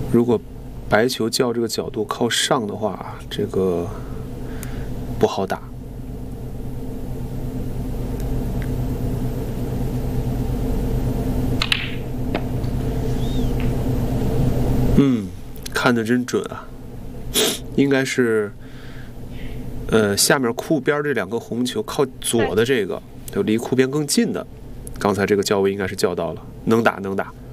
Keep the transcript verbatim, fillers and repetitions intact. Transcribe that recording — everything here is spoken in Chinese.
如果白球叫这个角度靠上的话，这个不好打。嗯，看得真准啊！应该是，呃，下面库边这两个红球靠左的这个，就离库边更近的，刚才这个叫位应该是叫到了，能打能打。